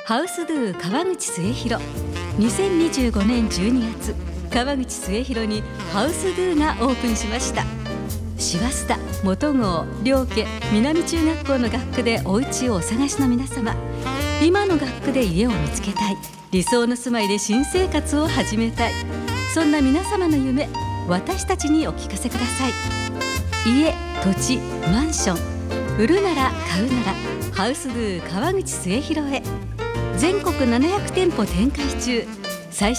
ハウスドゥ川口末広。2025年12月、川口末広にハウスドゥがオープンしました。師走田、元郷、両家、南中学校の学区でお家をお探しの皆様、今の学区で家を見つけたい、理想の住まいで新生活を始めたい、そんな皆様の夢、私たちにお聞かせください。家、土地、マンション、売るなら買うならハウスドゥ川口末広へ。全国700店舗展開中。最